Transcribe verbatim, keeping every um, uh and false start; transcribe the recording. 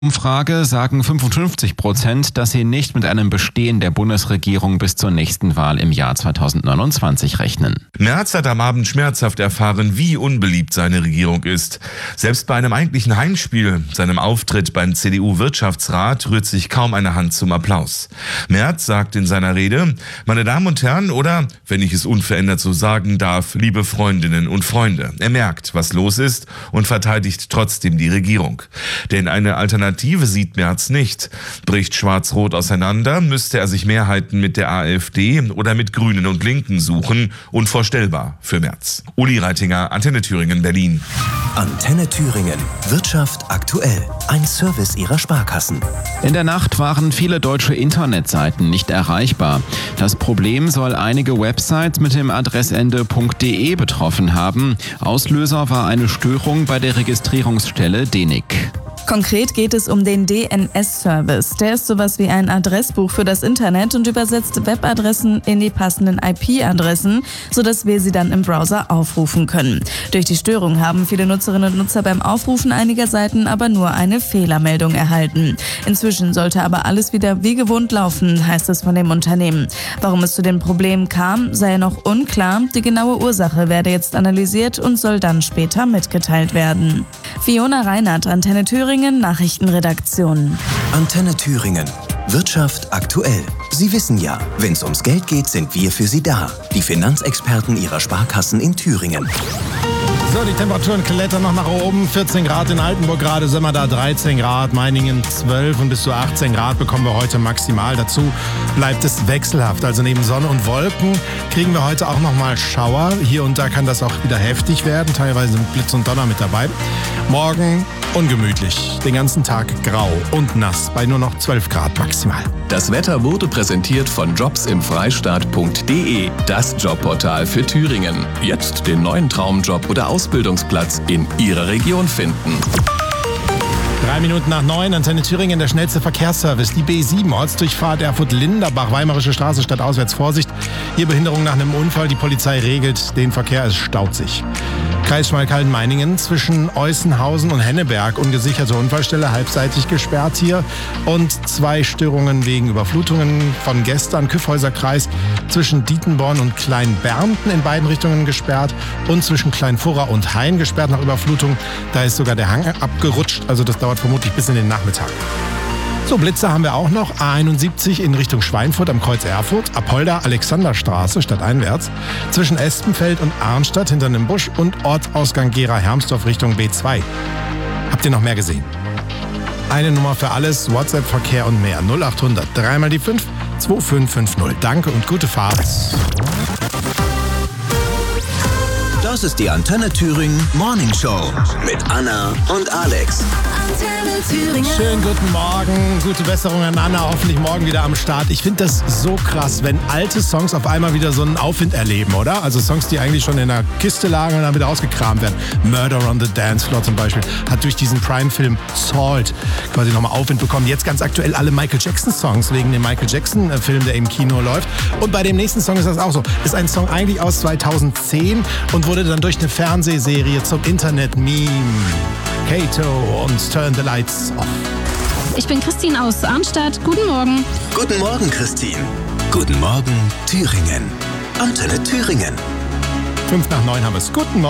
Umfrage sagen fünfundfünfzig Prozent, dass sie nicht mit einem Bestehen der Bundesregierung bis zur nächsten Wahl im Jahr zweitausendneunundzwanzig rechnen. Merz hat am Abend schmerzhaft erfahren, wie unbeliebt seine Regierung ist. Selbst bei einem eigentlichen Heimspiel, seinem Auftritt beim C D U-Wirtschaftsrat, rührt sich kaum eine Hand zum Applaus. Merz sagt in seiner Rede: Meine Damen und Herren, oder, wenn ich es unverändert so sagen darf, liebe Freundinnen und Freunde. Er merkt, was los ist und verteidigt trotzdem die Regierung. Denn eine Alternative sieht Merz nicht. Bricht Schwarz-Rot auseinander, müsste er sich Mehrheiten mit der AfD oder mit Grünen und Linken suchen. Unvorstellbar für Merz. Uli Reitinger, Antenne Thüringen, Berlin. Antenne Thüringen. Wirtschaft aktuell. Ein Service Ihrer Sparkassen. In der Nacht waren viele deutsche Internetseiten nicht erreichbar. Das Problem soll einige Websites mit dem Adressende .de betroffen haben. Auslöser war eine Störung bei der Registrierungsstelle D E N I C. Konkret geht es um den D N S-Service. Der ist sowas wie ein Adressbuch für das Internet und übersetzt Webadressen in die passenden I P-Adressen, sodass wir sie dann im Browser aufrufen können. Durch die Störung haben viele Nutzerinnen und Nutzer beim Aufrufen einiger Seiten aber nur eine Fehlermeldung erhalten. Inzwischen sollte aber alles wieder wie gewohnt laufen, heißt es von dem Unternehmen. Warum es zu den Problemen kam, sei noch unklar. Die genaue Ursache werde jetzt analysiert und soll dann später mitgeteilt werden. Fiona Reinhardt, Antenne Thüringen, Nachrichtenredaktion. Antenne Thüringen. Wirtschaft aktuell. Sie wissen ja, wenn es ums Geld geht, sind wir für Sie da. Die Finanzexperten Ihrer Sparkassen in Thüringen. So, die Temperaturen klettern noch nach oben. vierzehn Grad in Altenburg gerade, sind wir da dreizehn Grad, Meiningen zwölf und bis zu achtzehn Grad bekommen wir heute maximal. Dazu bleibt es wechselhaft. Also neben Sonne und Wolken kriegen wir heute auch noch mal Schauer. Hier und da kann das auch wieder heftig werden, teilweise mit Blitz und Donner mit dabei. Morgen ungemütlich, den ganzen Tag grau und nass, bei nur noch zwölf Grad maximal. Das Wetter wurde präsentiert von jobs im freistaat punkt de, das Jobportal für Thüringen. Jetzt den neuen Traumjob oder Ausbildungsplatz in Ihrer Region finden. Drei Minuten nach neun, Antenne Thüringen, der schnellste Verkehrsservice. Die B sieben, Ortsdurchfahrt Erfurt-Linderbach, Weimarische Straße, stadtauswärts Vorsicht. Hier Behinderung nach einem Unfall. Die Polizei regelt den Verkehr, es staut sich. Kreis Schmalkalden-Meiningen zwischen Eußenhausen und Henneberg. Ungesicherte Unfallstelle, halbseitig gesperrt hier. Und zwei Störungen wegen Überflutungen von gestern. Kyffhäuser Kreis zwischen Dietenborn und Kleinbernten in beiden Richtungen gesperrt. Und zwischen Kleinfurra und Hain gesperrt nach Überflutung. Da ist sogar der Hang abgerutscht. Also das dauert vermutlich bis in den Nachmittag. So, Blitzer haben wir auch noch. A einundsiebzig in Richtung Schweinfurt am Kreuz Erfurt. Apolda Alexanderstraße stadteinwärts. Zwischen Espenfeld und Arnstadt hinter einem Busch. Und Ortsausgang Gera-Hermsdorf Richtung B zwei. Habt ihr noch mehr gesehen? Eine Nummer für alles, WhatsApp-Verkehr und mehr. null achthundert, dreimal die fünf, zwei fünf fünf null. Danke und gute Fahrt. Das ist die Antenne Thüringen Morning Show mit Anna und Alex. Antenne Thüringen. Schönen guten Morgen, gute Besserung an Anna, hoffentlich morgen wieder am Start. Ich finde das so krass, wenn alte Songs auf einmal wieder so einen Aufwind erleben, oder? Also Songs, die eigentlich schon in der Kiste lagen und dann wieder ausgekramt werden. Murder on the Dance Floor zum Beispiel hat durch diesen Prime-Film Salt quasi nochmal Aufwind bekommen. Jetzt ganz aktuell alle Michael Jackson-Songs wegen dem Michael Jackson-Film, der im Kino läuft. Und bei dem nächsten Song ist das auch so. Ist ein Song eigentlich aus zweitausendzehn und wurde dann durch eine Fernsehserie zum Internet-Meme. Kato und Turn the Lights Off. Ich bin Christine aus Arnstadt. Guten Morgen. Guten Morgen, Christine. Guten Morgen, Thüringen. Antenne Thüringen. Fünf nach neun haben wir es. Guten Morgen.